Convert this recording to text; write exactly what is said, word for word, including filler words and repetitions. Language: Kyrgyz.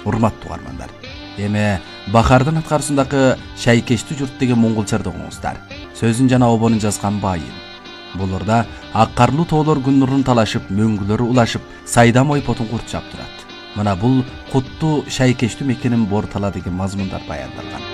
Урматтуу угармандар, эми Бахардын аткарысындагы Шайкештүү журт деген монголчарды оңуңуздар. Сөзүн жана обонун жазган Байын. Булурда ак карлуу тоолор күн нурун талашып, мөңгүлөрү улашып, сайдам ойпотун курчап турат. Мына бул куттуу Шайкештүү мекенин бор тала деген мазмундар баяндалган.